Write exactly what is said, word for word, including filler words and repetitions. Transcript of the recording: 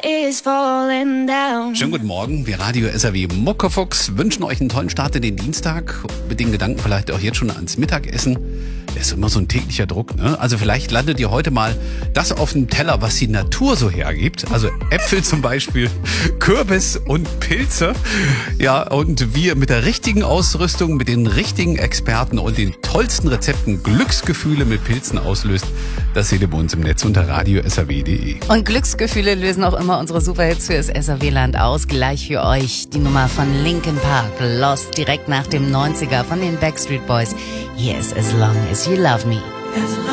is falling down. Schönen guten Morgen, wir Radio S R W Muckefuchs wünschen euch einen tollen Start in den Dienstag. Mit den Gedanken vielleicht auch jetzt schon ans Mittagessen. Das ist immer so ein täglicher Druck, ne? Also vielleicht landet ihr heute mal das auf dem Teller, was die Natur so hergibt. Also Äpfel zum Beispiel, Kürbis und Pilze. Ja, und wir mit der richtigen Ausrüstung, mit den richtigen Experten und den tollsten Rezepten Glücksgefühle mit Pilzen auslöst. Das seht ihr bei uns im Netz unter radio s r w punkt d e. Und Glücksgefühle lösen auch immer unsere Superhits für das S R W-Land aus. Gleich für euch die Nummer von Linkin Park, Lost, direkt nach dem neunziger von den Backstreet Boys. Yes, as long as you love me.